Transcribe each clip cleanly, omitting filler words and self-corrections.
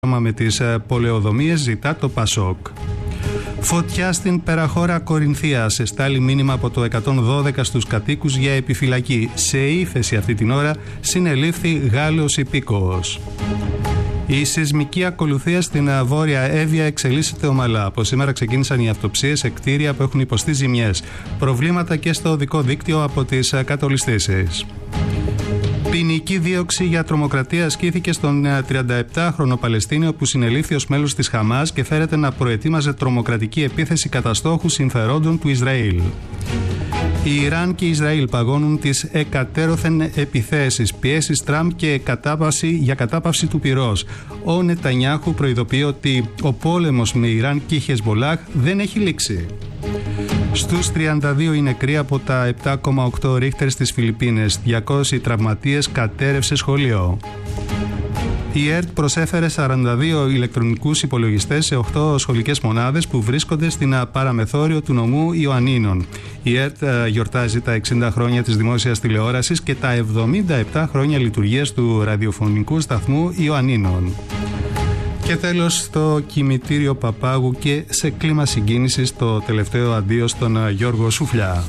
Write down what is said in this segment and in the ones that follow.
με τις πολεοδομίες, ζητά το ΠΑΣΟΚ. Φωτιά στην Περαχώρα Κορινθίας. Εστάλει μήνυμα από το 112 στους κατοίκους για επιφυλακή. Σε ύφεση αυτή την ώρα συνελήφθη Γάλλος υπήκοος. Η σεισμική ακολουθία στην Βόρεια Εύβοια εξελίσσεται ομαλά. Από σήμερα ξεκίνησαν οι αυτοψίες σε κτίρια που έχουν υποστεί ζημιές. Προβλήματα και στο οδικό δίκτυο από τις κατολιστήσεις. Ποινική δίωξη για τρομοκρατία ασκήθηκε στον 37χρονο Παλαιστίνιο που συνελήφθη ως μέλος της Χαμάς και φέρεται να προετοίμαζε τρομοκρατική επίθεση κατά στόχους συμφερόντων του Ισραήλ. Η Ιράν και η Ισραήλ παγώνουν τις εκατέρωθεν επιθέσεις, πιέσεις Τραμπ και για κατάπαυση του πυρός. Ο Νετανιάχου προειδοποιεί ότι ο πόλεμος με Ιράν και Χεσμολάχ δεν έχει λήξει. Στους 32 οι νεκροί από τα 7,8 ρίχτερ στις Φιλιππίνες. 200 τραυματίες, κατέρευσε σχολείο. Η ΕΡΤ προσέφερε 42 ηλεκτρονικούς υπολογιστές σε 8 σχολικές μονάδες που βρίσκονται στην παραμεθόριο του νομού Ιωαννίνων. Η ΕΡΤ γιορτάζει τα 60 χρόνια της δημόσιας τηλεόρασης και τα 77 χρόνια λειτουργίας του ραδιοφωνικού σταθμού Ιωαννίνων. Και τέλος, στο κημητήριο Παπάγου και σε κλίμα συγκίνησης το τελευταίο αντίο στον Γιώργο Σουφλιά.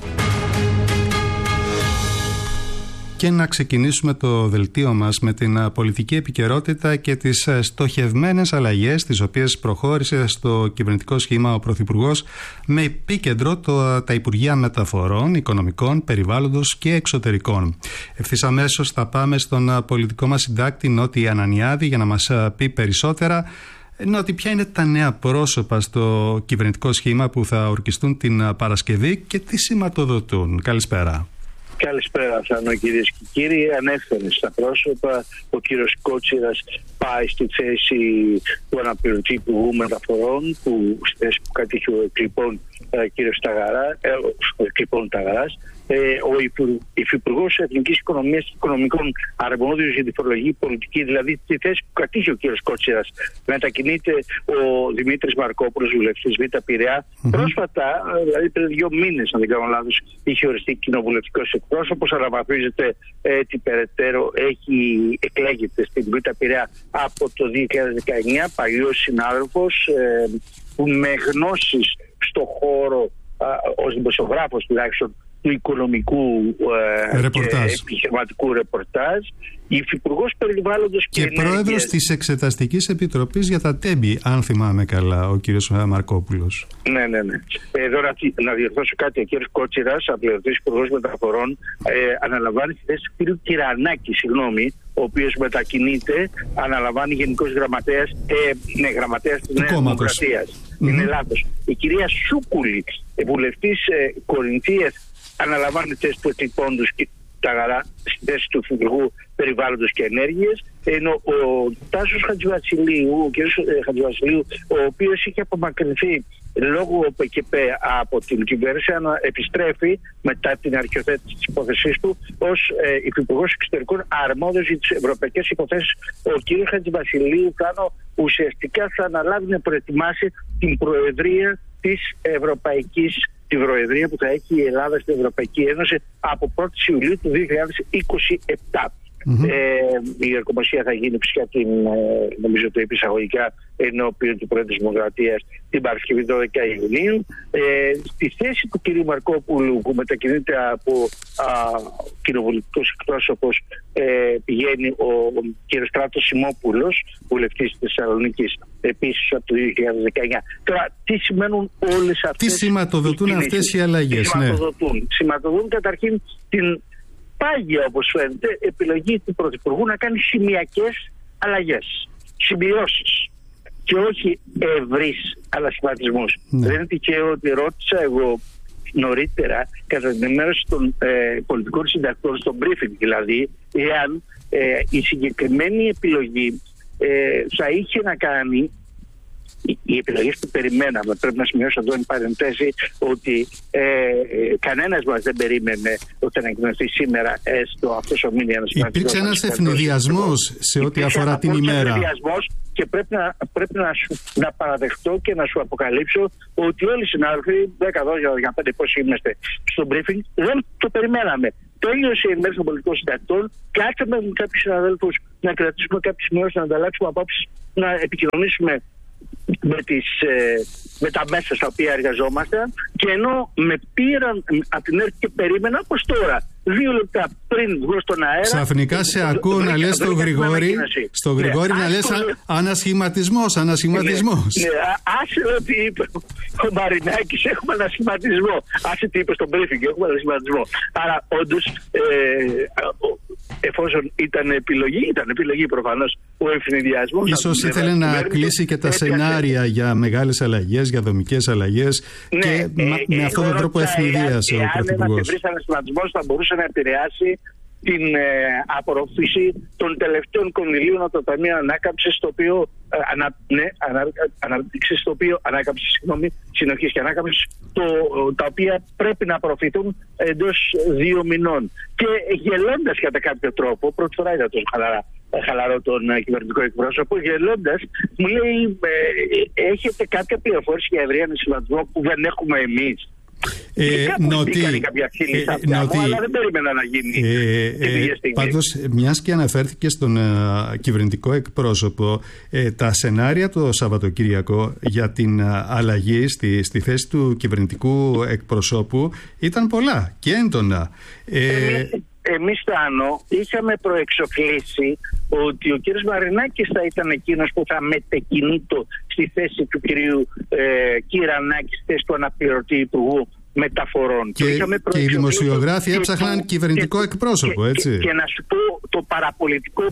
Και να ξεκινήσουμε το δελτίο μας με την πολιτική επικαιρότητα και τις στοχευμένες αλλαγές τις οποίες προχώρησε στο κυβερνητικό σχήμα ο Πρωθυπουργός με επίκεντρο τα Υπουργεία Μεταφορών, Οικονομικών, Περιβάλλοντος και Εξωτερικών. Ευθύς αμέσως θα πάμε στον πολιτικό μας συντάκτη Νότι Ανανιάδη για να μας πει περισσότερα. Νότι, ποια είναι τα νέα πρόσωπα στο κυβερνητικό σχήμα που θα ορκιστούν την Παρασκευή και τι σηματοδοτούν? Καλησπέρα. Καλησπέρα, Θάνο, κυρίες και κύριοι. Ανέφερες τα πρόσωπα. Ο κύριος Κότσιρας πάει στη θέση του αναπληρωτή Υπουργού Μεταφορών, που στη θέση που κατήχε ο εκλειπών κύριος Ταγαράς. Ο Υφυπουργός Εθνικής Οικονομίας και Οικονομικών, αρμόδιος για τη φορολογική πολιτική, δηλαδή στη θέση που κατήχε ο κύριος Κότσιρας, μετακινείται ο Δημήτρης Μαρκόπουλος, βουλευτής Β' Πειραιά. Πρόσφατα, δηλαδή πριν 2 μήνες, αν δεν κάνω λάθος, είχε οριστεί κοινοβουλευτικός εκπρόσωπος, αναβαθμίζεται έτσι περαιτέρω, εκλέγεται στην Β' Πειραιά από το 2019, παλιός συνάδελφος που με γνώσεις στο χώρο ως δημοσιογράφος τουλάχιστον του οικονομικού και επιχειρηματικού ρεπορτάζ, υφυπουργός Περιβάλλοντος και πρόεδρος της Εξεταστικής Επιτροπής για τα ΤΕΜΠΗ, αν θυμάμαι καλά, ο κύριος Μαρκόπουλος. Ναι. Εδώ να διορθώσω κάτι. Ο κύριος Κότσιρας, αναπληρωτής Υπουργός Μεταφορών, αναλαμβάνει τη θέση του κ. Κυρανάκη, ο οποίος μετακινείται, αναλαμβάνει γενικός γραμματέας της Νέας Δημοκρατίας. Είναι λάθος. Η κυρία Σούκουλη, βουλευτής Κορινθίας, αναλαμβάνει τη θέση του εκλειπώντος Ταγαρά στη θέση του Υπουργού Περιβάλλοντος και Ενέργειας, ενώ ο Τάσος Χατζηβασιλείου, ο κ. Χατζηβασιλείου, ο οποίος είχε απομακρυνθεί λόγω ΠΚΠ από την κυβέρνηση, επιστρέφει μετά την αρχιοθέτηση της υπόθεσής του ως Υφυπουργός Εξωτερικών, αρμόδιος για τις ευρωπαϊκές υποθέσεις. Ο κ. Χατζηβασιλείου ουσιαστικά θα αναλάβει να προετοιμάσει την Προεδρία της Ευρωπαϊκής, τη Προεδρία που θα έχει η Ελλάδα στην Ευρωπαϊκή Ένωση από 1η Ιουλίου του 2027. Η ερκομοσία θα γίνει φυσικά νομίζω το είπε εισαγωγικά, ενώπιον του Πρόεδρου της Δημοκρατίας την Παρασκευή 12 Ιουνίου. Στη θέση του κ. Μαρκόπουλου, που μετακινείται από κοινοβουλευτικός εκπρόσωπος, πηγαίνει ο κ. Στράτος Σιμόπουλος, βουλευτής της Θεσσαλονίκης, επίσης από το 2019. Τώρα, τι σημαίνουν όλες αυτές? Τι σηματοδοτούν αυτές οι αλλαγές? Σηματοδοτούν καταρχήν την πάγια, όπως φαίνεται, επιλογή του Πρωθυπουργού να κάνει σημειακές αλλαγές, σημειώσεις και όχι ευρύς ανασχηματισμούς. Δεν είναι τυχαίο ότι ρώτησα εγώ νωρίτερα, κατά την ενημέρωση των πολιτικών συντακτών, στο briefing δηλαδή, εάν η συγκεκριμένη επιλογή θα είχε να κάνει, οι επιλογές που περιμέναμε, πρέπει να σημειώσω εδώ εν παρενθέσει ότι κανένας μας δεν περίμενε ότι να εκδοθεί σήμερα αυτός ο μήνυας. Υπήρξε ένας ευνηδιασμός σε ό,τι αφορά την ημέρα. Και πρέπει να παραδεχτώ και να σου αποκαλύψω ότι όλοι οι συνάδελφοι, 10-12-15 πόσοι είμαστε στο briefing, δεν το περιμέναμε. Τέλειωσε η ενημέρωση των πολιτικών συντακτών, κάτσαμε με κάποιους συναδέλφους να κρατήσουμε κάποιες σημειώσεις, να ανταλλάξουμε απόψεις, να επικοινωνήσουμε με τα μέσα στα οποία εργαζόμαστε, και ενώ με πήραν από την έρθει και περίμενα, όπως τώρα, 2 λεπτά πριν βγω στον αέρα, ξαφνικά σε ακούω να λες στο Γρηγόρη να λες ανασχηματισμός. Άσε ότι είπε ο Μαρινάκης, έχουμε ανασχηματισμό. Άσε τι είπε στον briefing, έχουμε ανασχηματισμό. Άρα όντως, εφόσον ήταν επιλογή προφανώς ο ευνηδιασμός. Ίσως ήθελε να κλείσει και τα σενάρια για μεγάλες αλλαγές, για δομικές αλλαγές, και με αυτόν τον τρόπο ευνηδίασε ο Πρωθυπουργός. Αν ένα ανασχηματισμός θα μπορούσε να επηρεάσει την απορρόφηση των τελευταίων κονδυλίων από το Ταμείο Ανάκαμψης, Συνοχής και Ανάκαμψης, τα οποία πρέπει να απορροφηθούν εντός 2 μηνών. Και γελώντας κατά κάποιο τρόπο, πρώτη φορά είδα τόσο χαλαρό τον κυβερνητικό εκπρόσωπο, γελώντας μου λέει, έχετε κάποια πληροφόρηση για ευρύ ανασχηματισμό που δεν έχουμε εμείς? Αλλά δεν περίμενα να γίνει. Πάντως, μιας και αναφέρθηκε στον κυβερνητικό εκπρόσωπο, τα σενάρια το Σαββατοκύριακο για την αλλαγή στη θέση του κυβερνητικού εκπροσώπου ήταν πολλά και έντονα. Εμείς Τάνο είχαμε προεξοφλήσει ότι ο κύριος Μαρινάκης θα ήταν εκείνος που θα μετεκινείτο στη θέση του κυρίου Κυρανάκη, στη θέση του αναπληρωτή Υπουργού Μεταφορών. Και οι δημοσιογράφοι έψαχναν κυβερνητικό εκπρόσωπο, έτσι. Και να σου πω, το παραπολιτικό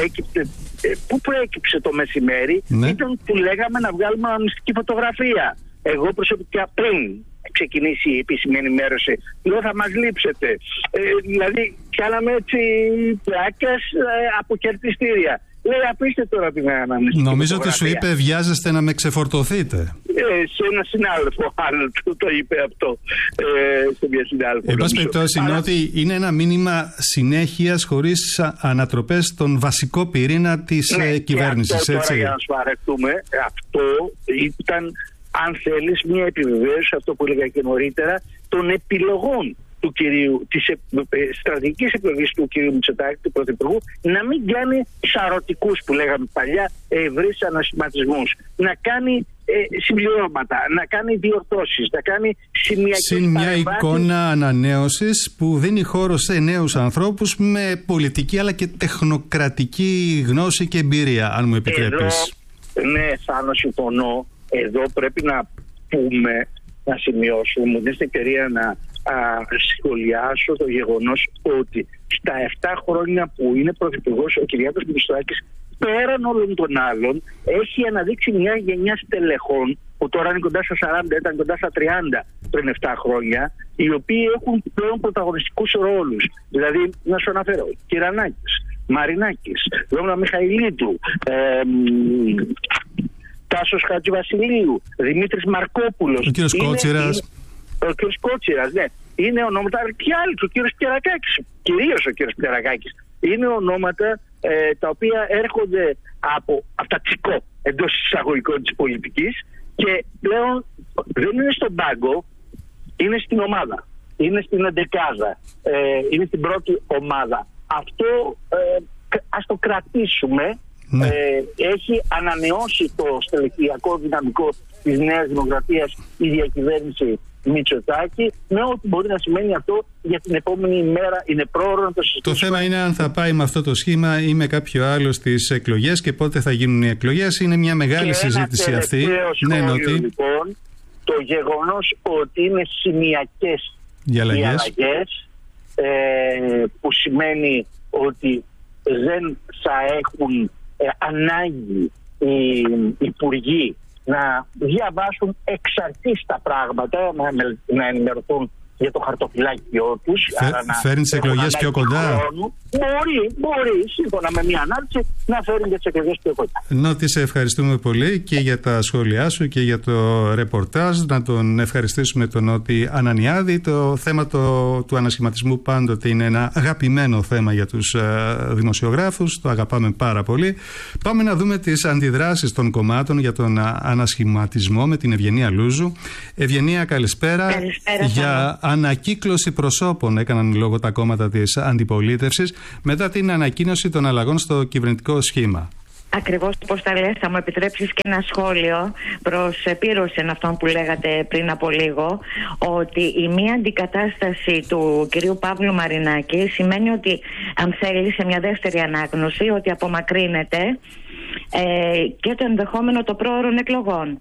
που προέκυψε το μεσημέρι, ναι, ήταν που λέγαμε να βγάλουμε αναμνηστική φωτογραφία. Εγώ προσωπικά, πριν ξεκινήσει η επίσημη ενημέρωση, λέω θα μας λείψετε. Δηλαδή κάναμε έτσι πλάκες από κερδιστήρια. Λέει αφήστε τώρα την αναμνηστική. Νομίζω ότι σου είπε βιάζεστε να με ξεφορτωθείτε. Σε ένα συνάδελφο άλλο το είπε αυτό. Σε μια συνάδελφο. Εν πάση περιπτώσει, είναι ότι είναι ένα μήνυμα συνέχειας χωρίς ανατροπές στον βασικό πυρήνα της κυβέρνησης. Αυτό τώρα, για να σου παρεχτούμε, αυτό ήταν, αν θέλεις, μια επιβεβαίωση, αυτό που έλεγα και νωρίτερα, των επιλογών του κυρίου, της στρατηγικής επιλογής του κυρίου Μητσοτάκη, του Πρωθυπουργού, να μην κάνει σαρωτικούς, που λέγαμε παλιά, ευρύς ανασχηματισμούς, να κάνει συμπληρώματα, να κάνει διορθώσεις, να κάνει σημειακές συν μια εικόνα ανανέωσης που δίνει χώρο σε νέους ανθρώπους με πολιτική αλλά και τεχνοκρατική γνώση και εμπειρία, αν μου επιτρέπεις. Ναι, Θάνο, συμφωνώ. Εδώ πρέπει να πούμε, να σημειώσουμε, μου δίνει την ευκαιρία να σχολιάσω το γεγονός ότι στα 7 χρόνια που είναι πρωθυπουργός ο Κυριάκος Μητσοτάκης, πέραν όλων των άλλων, έχει αναδείξει μια γενιά στελεχών που τώρα είναι κοντά στα 40, ήταν κοντά στα 30 πριν 7 χρόνια, οι οποίοι έχουν πλέον πρωταγωνιστικούς ρόλους. Δηλαδή, να σου αναφέρω, Κυρανάκης, Μαρινάκης, Δόμνα Μιχαηλίδου, Τάσος Χατζηβασιλείου, Δημήτρης Μαρκόπουλος, ο κύριος Κότσιρας. Ο κύριος Κότσιρας, ναι. Είναι ονόματα και άλλοι, ο κύριος Πιερακάκης, κυρίως ο κύριος Πιερακάκης. Είναι ονόματα τα οποία έρχονται από τα τσικό εντός εισαγωγικών της πολιτικής και πλέον δεν είναι στον πάγκο, είναι στην ομάδα, είναι στην εντεκάδα, είναι στην πρώτη ομάδα. Αυτό ας το κρατήσουμε. Ναι. Έχει ανανεώσει το στελεχειακό δυναμικό της Νέας Δημοκρατίας η διακυβέρνηση Μητσοτάκη, με ό,τι μπορεί να σημαίνει αυτό για την επόμενη ημέρα. Είναι πρόωρο να το συζητήσουμε. Το θέμα είναι αν θα πάει με αυτό το σχήμα ή με κάποιο άλλο στις εκλογές και πότε θα γίνουν οι εκλογές. Είναι μια μεγάλη συζήτηση αυτή. Ναι, λοιπόν, το γεγονός ότι είναι σημειακές οι αλλαγές, που σημαίνει ότι δεν θα έχουν ανάγκη οι υπουργοί να διαβάσουν εξ αρχής τα πράγματα, να ενημερωθούν για το χαρτοφυλάκιό τους. Φέρνει τις εκλογές πιο κοντά. Μπορεί, σύμφωνα με μια ανάλυση, να φέρνει και τις εκλογές πιο κοντά. Νότι, σε ευχαριστούμε πολύ και για τα σχόλιά σου και για το ρεπορτάζ. Να τον ευχαριστήσουμε τον Νότι Ανανιάδη. Το θέμα του ανασχηματισμού πάντοτε είναι ένα αγαπημένο θέμα για τους δημοσιογράφους. Το αγαπάμε πάρα πολύ. Πάμε να δούμε τις αντιδράσεις των κομμάτων για τον ανασχηματισμό με την Ευγενία Λούζου. Ευγενία, καλησπέρα. Καλησπέρα. Για ανακύκλωση προσώπων έκαναν λόγο τα κόμματα της αντιπολίτευσης μετά την ανακοίνωση των αλλαγών στο κυβερνητικό σχήμα. Ακριβώς όπως τα λες, θα μου επιτρέψεις και ένα σχόλιο προς επίρρωση αυτών που λέγατε πριν από λίγο, ότι η μία αντικατάσταση του κυρίου Παύλου Μαρινάκη σημαίνει ότι, αν θέλει, σε μια δεύτερη ανάγνωση, ότι απομακρύνεται και το ενδεχόμενο των πρόωρων εκλογών.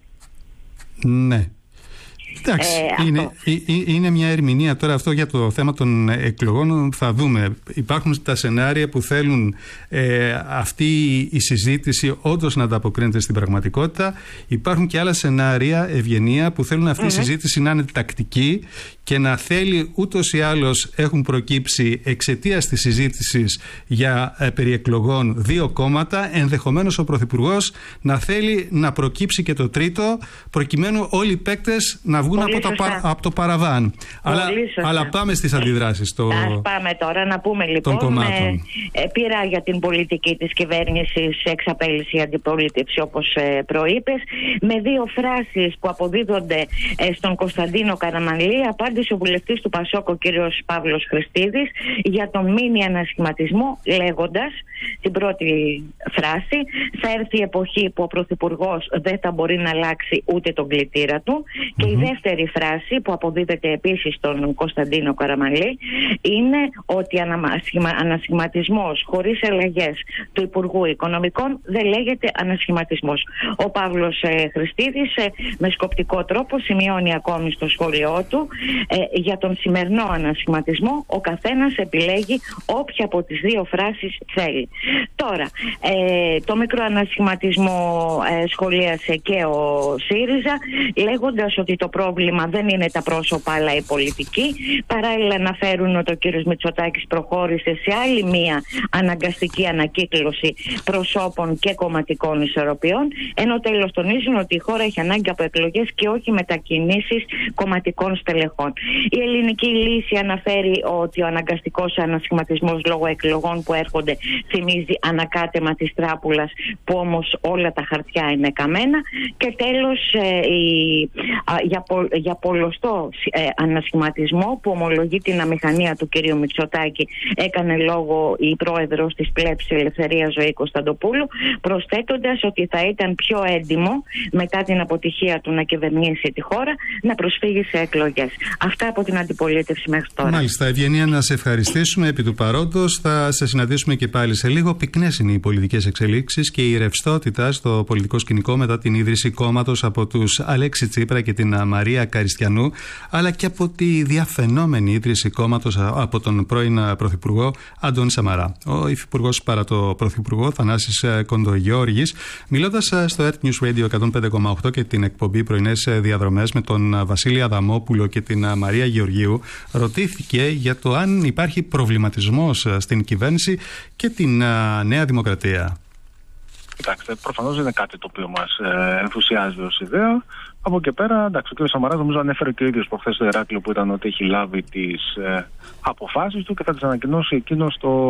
Ναι. Εντάξει, είναι μια ερμηνεία τώρα αυτό για το θέμα των εκλογών. Θα δούμε. Υπάρχουν τα σενάρια που θέλουν αυτή η συζήτηση όντως να ανταποκρίνεται στην πραγματικότητα. Υπάρχουν και άλλα σενάρια, Ευγενία, που θέλουν αυτή η συζήτηση να είναι τακτική και να θέλει ούτως ή άλλως, έχουν προκύψει εξαιτίας της συζήτησης για περί εκλογών δύο κόμματα, ενδεχομένως ο Πρωθυπουργός να θέλει να προκύψει και το τρίτο, προκειμένου όλοι οι παίκτες να βγουν από το παραβάν. Αλλά πάμε στις αντιδράσεις. Ας πάμε τώρα να πούμε λοιπόν, πήρα για την πολιτική της κυβέρνησης εξαπέλυση αντιπολίτευση, όπως προείπες, με δύο φράσεις που αποδίδονται στον Κωνσταντίνο Καραμανλή. Απάντησε ο βουλευτής του Πασόκ, ο κύριος Παύλος Χριστίδης, για τον μίνι ανασχηματισμό, λέγοντας την πρώτη φράση: θα έρθει η εποχή που ο Πρωθυπουργός δεν θα μπορεί να αλλάξει ούτε τον κλητήρα του. Και η δεύτερη φράση, που αποδίδεται επίσης στον Κωνσταντίνο Καραμανλή, είναι ότι ανασχηματισμός χωρίς αλλαγές του Υπουργού Οικονομικών δεν λέγεται ανασχηματισμός. Ο Παύλος Χριστίδης με σκοπτικό τρόπο σημειώνει ακόμη στο σχόλιο του: για τον σημερινό ανασχηματισμό ο καθένας επιλέγει όποια από τις δύο φράσεις θέλει. Τώρα, το μικρό ανασχηματισμό σχολίασε και ο ΣΥΡΙΖΑ, λέγοντας ότι το πρόβλημα δεν είναι τα πρόσωπα αλλά η πολιτική. Παράλληλα αναφέρουν ότι ο κύριος Μητσοτάκης προχώρησε σε άλλη μία αναγκαστική ανακύκλωση προσώπων και κομματικών ισορροπιών, ενώ τέλος τονίζουν ότι η χώρα έχει ανάγκη από εκλογές και όχι μετακινήσεις κομματικών στελεχών. Η ελληνική λύση αναφέρει ότι ο αναγκαστικός ανασχηματισμός λόγω εκλογών που έρχονται θυμίζει ανακάτεμα της τράπουλας, που όμως όλα τα χαρτιά είναι καμένα. Και τέλος, για πολλωστό ανασχηματισμό που ομολογεί την αμηχανία του κυρίου Μητσοτάκη έκανε λόγο η πρόεδρος της Πλέψης Ελευθερία Ζωή Κωνσταντοπούλου, προσθέτοντας ότι θα ήταν πιο έντιμο μετά την αποτυχία του να κυβερνήσει τη χώρα να προσφύγει σε εκλογές. Αυτά από την αντιπολίτευση μέχρι τώρα. Μάλιστα, Ευγενία, να σε ευχαριστήσουμε. Επί του παρόντος θα σε συναντήσουμε και πάλι σε λίγο. Πυκνές είναι οι πολιτικές εξελίξεις και η ρευστότητα στο πολιτικό σκηνικό μετά την ίδρυση κόμματος από τους Αλέξη Τσίπρα και την Μαρία Καριστιανού, αλλά και από τη διαφαινόμενη ίδρυση κόμματος από τον πρώην Πρωθυπουργό Αντώνη Σαμαρά. Ο Υφυπουργός παρά το Πρωθυπουργό, Θανάσης Κοντογιώργης, μιλώντας στο Earth News Radio 105,8 και την εκπομπή Πρωινές Διαδρομές με τον Βασίλη Αδαμόπουλο και την Μαρία Γεωργίου, ρωτήθηκε για το αν υπάρχει προβληματισμός στην κυβέρνηση και την Νέα Δημοκρατία. Κοιτάξτε, προφανώς είναι κάτι το οποίο μας ενθουσιάζει ως ιδέα. Από εκεί πέρα, εντάξει, ο κ. Σαμαράς νομίζω ανέφερε και ο ίδιος προχθές στο Ηράκλειο, που ήταν ότι έχει λάβει τις αποφάσεις του και θα τις ανακοινώσει εκείνο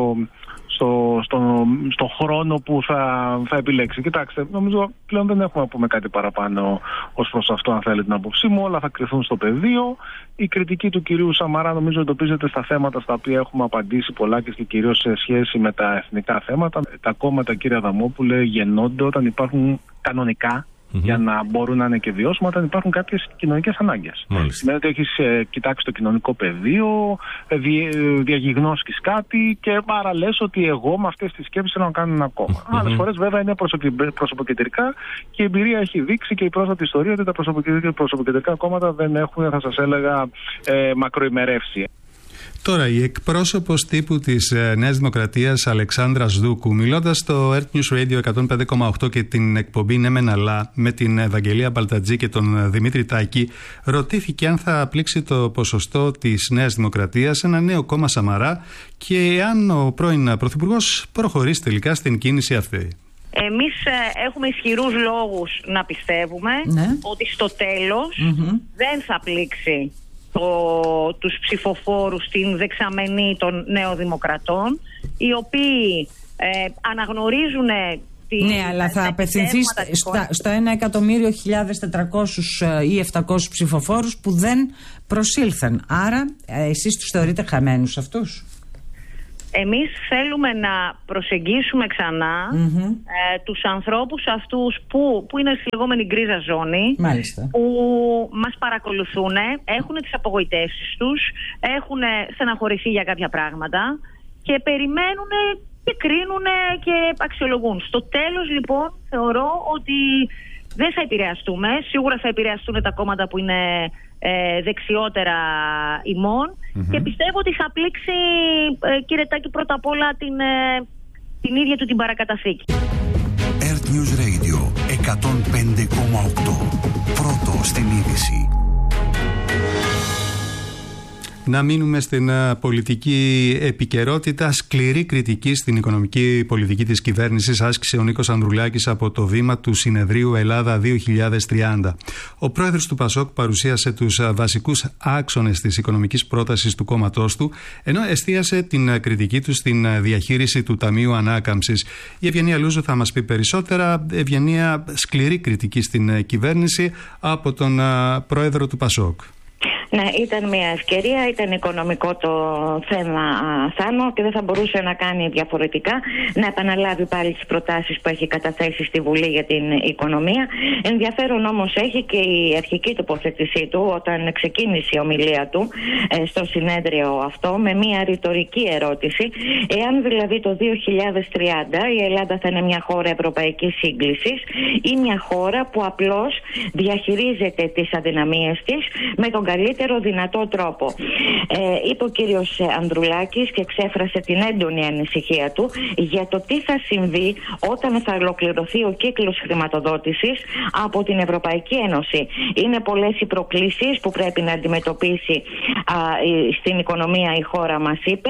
στο χρόνο που θα επιλέξει. Κοιτάξτε, νομίζω πλέον δεν έχουμε να πούμε κάτι παραπάνω ως προς αυτό, αν θέλετε την άποψή μου. Όλα θα κρυθούν στο πεδίο. Η κριτική του κυρίου Σαμαρά νομίζω εντοπίζεται στα θέματα στα οποία έχουμε απαντήσει πολλά και κυρίως σε σχέση με τα εθνικά θέματα. Τα κόμματα, κύριε Αδαμόπουλε, γεννώνται όταν υπάρχουν κανονικά, για να μπορούν να είναι και βιώσιμα, όταν υπάρχουν κάποιες κοινωνικές ανάγκες. Σημαίνει ότι έχεις κοιτάξει το κοινωνικό πεδίο, διαγιγνώσκεις κάτι και άρα λες ότι εγώ με αυτές τις σκέψεις θέλω να κάνω ένα κόμμα. Άλλες φορές βέβαια είναι προσωποκεντρικά και η εμπειρία έχει δείξει και η πρόσφατη ιστορία ότι τα προσωποκεντρικά κόμματα δεν έχουν, θα σας έλεγα, μακροημερεύσει. Τώρα, η εκπρόσωπος τύπου της Νέας Δημοκρατίας, Αλεξάνδρα Δούκου, μιλώντας στο Earth News Radio 105,8 και την εκπομπή Ναι Μεν Αλλά με την Ευαγγελία Μπαλτατζή και τον Δημήτρη Τάκη, ρωτήθηκε αν θα πλήξει το ποσοστό της Νέας Δημοκρατίας ένα νέο κόμμα Σαμαρά και αν ο πρώην Πρωθυπουργός προχωρήσει τελικά στην κίνηση αυτή. Εμείς έχουμε ισχυρούς λόγους να πιστεύουμε ότι στο τέλος δεν θα πλήξει τους ψηφοφόρους στην δεξαμενή των νεοδημοκρατών, οι οποίοι αναγνωρίζουν Ναι, αλλά θα απευθυνθεί στο 1.100.400 ή 700 ψηφοφόρους που δεν προσήλθαν. Άρα εσείς τους θεωρείτε χαμένους αυτούς? Εμείς θέλουμε να προσεγγίσουμε ξανά τους ανθρώπους αυτούς που είναι στη λεγόμενη γκρίζα ζώνη. Μάλιστα. Που μας παρακολουθούν, έχουν τις απογοητεύσεις τους, έχουν στεναχωρηθεί για κάποια πράγματα και περιμένουν και κρίνουν και αξιολογούν. Στο τέλος λοιπόν θεωρώ ότι δεν θα επηρεαστούμε. Σίγουρα θα επηρεαστούν τα κόμματα που είναι δεξιότερα ημών και πιστεύω ότι θα πλήξει, κύριε Τάκη, πρώτα απ' όλα την ίδια του την παρακαταθήκη. Earth News Radio 105,8. Πρώτο στην είδηση. Να μείνουμε στην πολιτική επικαιρότητα. Σκληρή κριτική στην οικονομική πολιτική της κυβέρνησης άσκησε ο Νίκος Ανδρουλάκης από το βήμα του Συνεδρίου Ελλάδα 2030. Ο πρόεδρος του ΠΑΣΟΚ παρουσίασε τους βασικούς άξονες της οικονομικής πρότασης του κόμματός του, ενώ εστίασε την κριτική του στην διαχείριση του Ταμείου Ανάκαμψης. Η Ευγενία Λούζου θα μας πει περισσότερα. Ευγενία, σκληρή κριτική στην κυβέρνηση από τον πρόεδρο του ΠΑΣΟΚ. Ναι, ήταν μια ευκαιρία, ήταν οικονομικό το θέμα, Θάνο, και δεν θα μπορούσε να κάνει διαφορετικά, να επαναλάβει πάλι τις προτάσεις που έχει καταθέσει στη Βουλή για την οικονομία. Ενδιαφέρον όμως έχει και η αρχική τοποθέτησή του όταν ξεκίνησε η ομιλία του στο συνέδριο αυτό με μια ρητορική ερώτηση, εάν δηλαδή το 2030 η Ελλάδα θα είναι μια χώρα ευρωπαϊκής σύγκλησης ή μια χώρα που απλώς διαχειρίζεται τις αδυναμίες της με τον καλύτερο δυνατό τρόπο. Είπε ο κύριος Ανδρουλάκης και εξέφρασε την έντονη ανησυχία του για το τι θα συμβεί όταν θα ολοκληρωθεί ο κύκλος χρηματοδότησης από την Ευρωπαϊκή Ένωση. Είναι πολλές οι προκλήσεις που πρέπει να αντιμετωπίσει στην οικονομία η χώρα, μας είπε.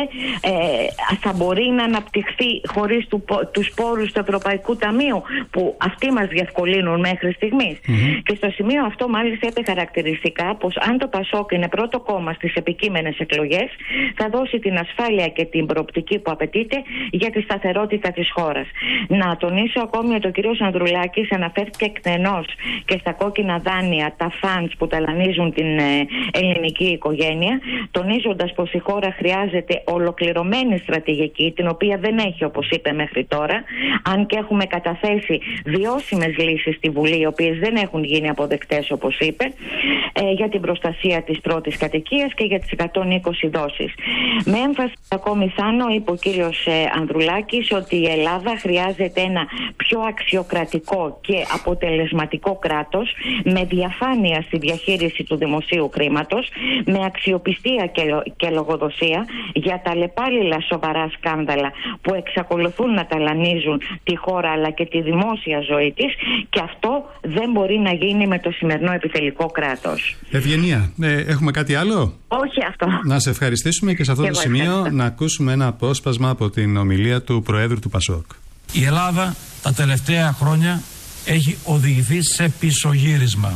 Θα μπορεί να αναπτυχθεί χωρίς τους πόρους του Ευρωπαϊκού Ταμείου που αυτοί μας διευκολύνουν μέχρι στιγμής. Και στο σημείο αυτό μάλιστα είπε χαρακτηριστικά πως αν το ΠΑΣΟΚ είναι πρώτο κόμμα στις επικείμενες εκλογές, θα δώσει την ασφάλεια και την προοπτική που απαιτείται για τη σταθερότητα της χώρας. Να τονίσω ακόμη ότι ο κ. Ανδρουλάκης αναφέρθηκε εκτενώς και στα κόκκινα δάνεια, τα funds που ταλανίζουν την ελληνική οικογένεια, τονίζοντας πως η χώρα χρειάζεται ολοκληρωμένη στρατηγική, την οποία δεν έχει, όπως είπε μέχρι τώρα, αν και έχουμε καταθέσει βιώσιμες λύσεις στη Βουλή, οι οποίες δεν έχουν γίνει αποδεκτές, όπως είπε, για την προστασία της πρώτης κατοικίας και για τις 120 δόσεις. Με έμφαση ακόμη, Θάνο, είπε ο κύριος Ανδρουλάκης ότι η Ελλάδα χρειάζεται ένα πιο αξιοκρατικό και αποτελεσματικό κράτος με διαφάνεια στη διαχείριση του δημοσίου χρήματος, με αξιοπιστία και λογοδοσία για τα αλλεπάλληλα σοβαρά σκάνδαλα που εξακολουθούν να ταλανίζουν τη χώρα αλλά και τη δημόσια ζωή της, και αυτό δεν μπορεί να γίνει με το σημερινό επιτελικό κράτος. Ευγενία, έχουμε κάτι άλλο? Όχι αυτό. Να σε ευχαριστήσουμε και σε αυτό το σημείο να ακούσουμε ένα απόσπασμα από την ομιλία του Προέδρου του ΠΑΣΟΚ. Η Ελλάδα τα τελευταία χρόνια έχει οδηγηθεί σε πισωγύρισμα.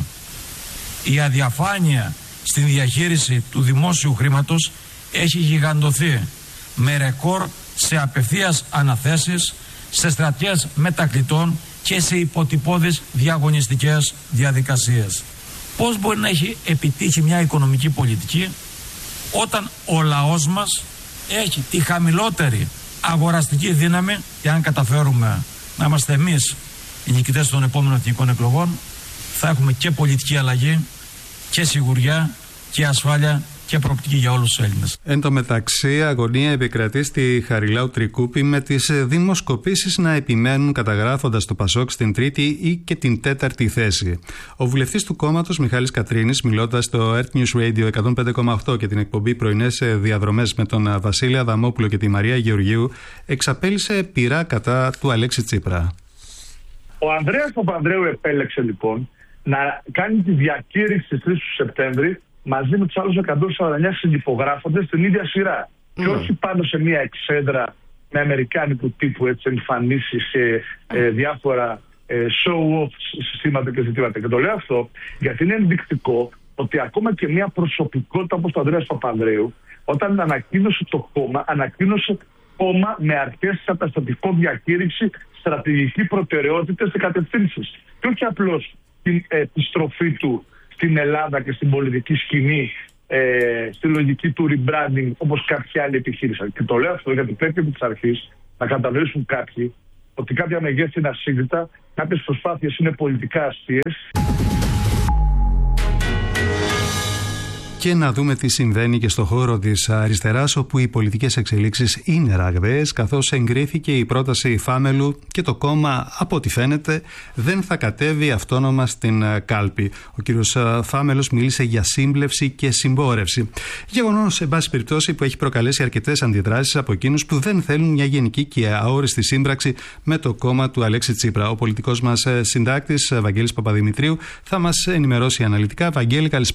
Η αδιαφάνεια στη διαχείριση του δημόσιου χρήματος έχει γιγαντωθεί με ρεκόρ σε απευθείας αναθέσεις, σε στρατιές μετακλητών και σε υποτυπώδεις διαγωνιστικές διαδικασίες. Πώς μπορεί να έχει επιτύχει μια οικονομική πολιτική όταν ο λαός μας έχει τη χαμηλότερη αγοραστική δύναμη, και αν καταφέρουμε να είμαστε εμείς οι νικητές των επόμενων εθνικών εκλογών, θα έχουμε και πολιτική αλλαγή και σιγουριά και ασφάλεια και προοπτική για όλους τους Έλληνες. Εν τω μεταξύ, αγωνία επικρατεί στη Χαριλάου Τρικούπη με τις δημοσκοπήσεις να επιμένουν, καταγράφοντας το ΠΑΣΟΚ στην τρίτη ή και την τέταρτη θέση. Ο βουλευτής του κόμματος Μιχάλης Κατρίνης, μιλώντας στο Earth News Radio 105,8 και την εκπομπή Πρωινές Διαδρομές με τον Βασίλη Αδαμόπουλο και τη Μαρία Γεωργίου, εξαπέλυσε πειρά κατά του Αλέξη Τσίπρα. Ο Ανδρέας Παπανδρέου επέλεξε λοιπόν να κάνει τη διακήρυξη στις 3 του Σεπτέμβρη μαζί με τους άλλους 149 συνυπογράφοντες στην ίδια σειρά. Και όχι πάνω σε μια εξέδρα με αμερικάνικου τύπου εμφανίσεις σε διάφορα show-off συστήματα και ζητήματα. Και το λέω αυτό γιατί είναι ενδεικτικό ότι ακόμα και μια προσωπικότητα όπως το Ανδρέας Παπανδρέου, όταν ανακοίνωσε το κόμμα, ανακοίνωσε κόμμα με αρχές καταστατικό διακήρυξη, στρατηγική προτεραιότητες και κατευθύνσεις. Και όχι απλώς την επιστροφή του στην Ελλάδα και στην πολιτική σκηνή, στη λογική του rebranding, όπως κάποιοι άλλοι επιχείρησαν. Και το λέω αυτό γιατί πρέπει από τις αρχές να κατανοήσουν κάποιοι ότι κάποια μεγέθη είναι ασύγκριτα, κάποιες προσπάθειες είναι πολιτικά αστείες. Και να δούμε τι συμβαίνει και στο χώρο της αριστεράς, όπου οι πολιτικές εξελίξεις είναι ραγδαίες, καθώς εγκρίθηκε η πρόταση Φάμελου και το κόμμα, από ό,τι φαίνεται, δεν θα κατέβει αυτόνομα στην κάλπη. Ο κύριος Φάμελος μίλησε για σύμπλευση και συμπόρευση. Γεγονός, εν πάση περιπτώσει, που έχει προκαλέσει αρκετές αντιδράσεις από εκείνους που δεν θέλουν μια γενική και αόριστη σύμπραξη με το κόμμα του Αλέξη Τσίπρα. Ο πολιτικός μας συντάκτης, Βαγγέλης Παπαδημητρίου, θα μας ενημερώσει αναλυτικά. Βαγγέλη, καλησπέρα.